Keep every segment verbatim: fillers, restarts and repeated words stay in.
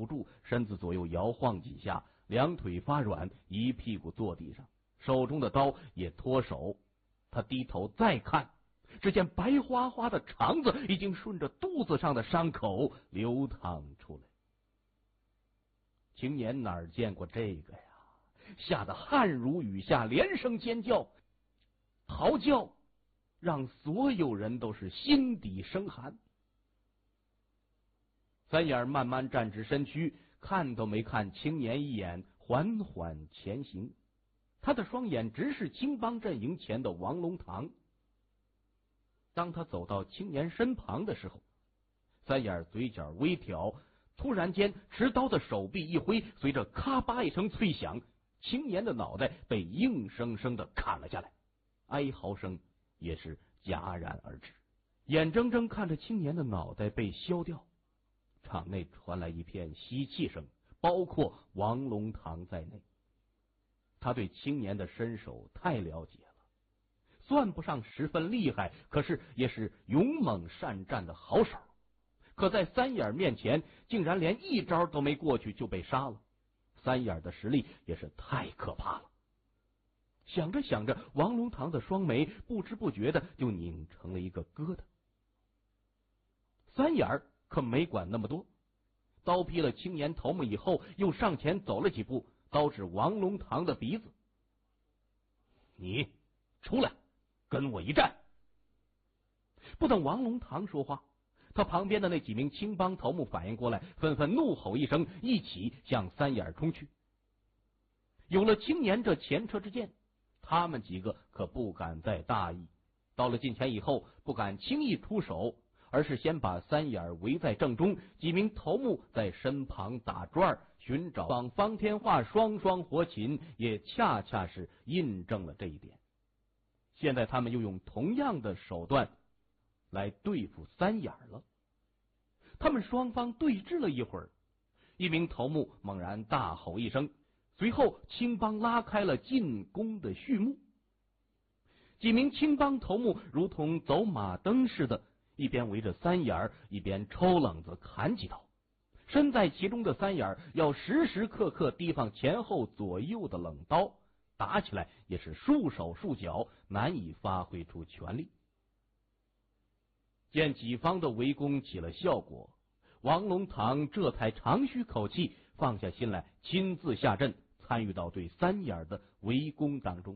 不住，身子左右摇晃几下，两腿发软，一屁股坐地上，手中的刀也脱手。他低头再看，只见白花花的肠子已经顺着肚子上的伤口流淌出来。青年哪儿见过这个呀？吓得汗如雨下，连声尖叫，嚎叫让所有人都是心底生寒。三眼慢慢站直身躯，看都没看青年一眼，缓缓前行。他的双眼直视青帮阵营前的王龙堂。当他走到青年身旁的时候，三眼嘴角微挑，突然间持刀的手臂一挥，随着咔吧一声脆响，青年的脑袋被硬生生的砍了下来，哀嚎声也是戛然而止。眼睁睁看着青年的脑袋被削掉，场内传来一片吸气声，包括王龙堂在内。他对青年的身手太了解了，算不上十分厉害，可是也是勇猛善战的好手。可在三眼面前，竟然连一招都没过去就被杀了。三眼的实力也是太可怕了。想着想着，王龙堂的双眉不知不觉的就拧成了一个疙瘩。三眼可没管那么多，刀劈了青年头目以后，又上前走了几步，刀指王龙堂的鼻子：“你出来，跟我一战！”不等王龙堂说话，他旁边的那几名青帮头目反应过来，纷纷怒吼一声，一起向三眼冲去。有了青年这前车之鉴，他们几个可不敢再大意，到了近前以后，不敢轻易出手，而是先把三眼围在正中，几名头目在身旁打转，寻找方方天画双双活擒，也恰恰是印证了这一点。现在他们又用同样的手段来对付三眼了。他们双方对峙了一会儿，一名头目猛然大吼一声，随后青帮拉开了进攻的序幕。几名青帮头目如同走马灯似的，一边围着三眼，一边抽冷子砍几刀。身在其中的三眼要时时刻刻提防前后左右的冷刀，打起来也是束手束脚，难以发挥出全力。见己方的围攻起了效果，王龙堂这才长吁口气，放下心来，亲自下阵，参与到对三眼的围攻当中。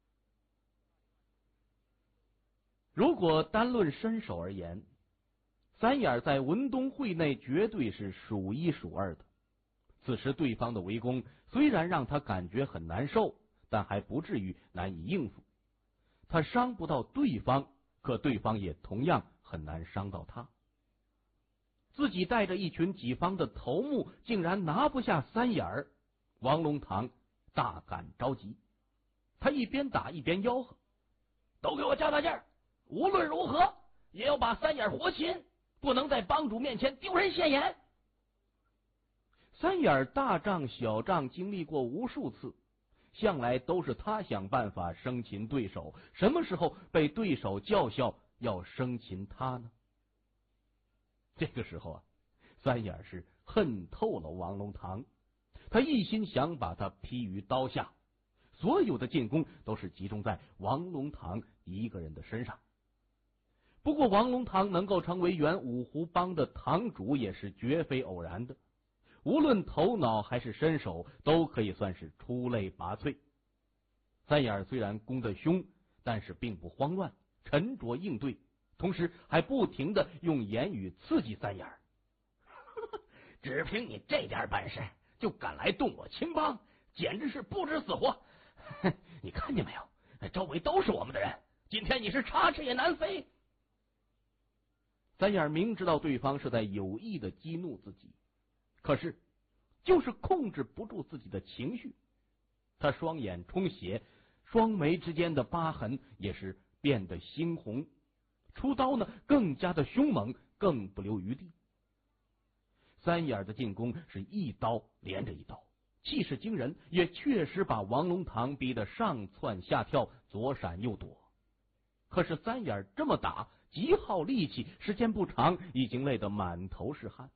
如果单论身手而言，三眼在文东会内绝对是数一数二的。此时对方的围攻虽然让他感觉很难受，但还不至于难以应付。他伤不到对方，可对方也同样很难伤到他。自己带着一群己方的头目，竟然拿不下三眼儿，王龙堂大感着急。他一边打一边吆喝：“都给我加大劲儿！无论如何也要把三眼活擒，不能在帮主面前丢人现眼。”三眼大仗小仗经历过无数次，向来都是他想办法生擒对手，什么时候被对手叫嚣要生擒他呢？这个时候啊，三眼是恨透了王龙堂，他一心想把他劈于刀下，所有的进攻都是集中在王龙堂一个人的身上。不过王龙堂能够成为原五湖帮的堂主也是绝非偶然的，无论头脑还是身手都可以算是出类拔萃。三眼虽然攻得凶，但是并不慌乱，沉着应对，同时还不停的用言语刺激三眼。只凭你这点本事就敢来动我青帮，简直是不知死活。你看见没有，周围都是我们的人，今天你是插翅也难飞。三眼明知道对方是在有意的激怒自己，可是就是控制不住自己的情绪。他双眼充血，双眉之间的疤痕也是变得猩红，出刀呢更加的凶猛，更不留余地。三眼的进攻是一刀连着一刀，气势惊人，也确实把王龙堂逼得上窜下跳，左闪右躲。可是三眼这么打极耗力气，时间不长，已经累得满头是汗。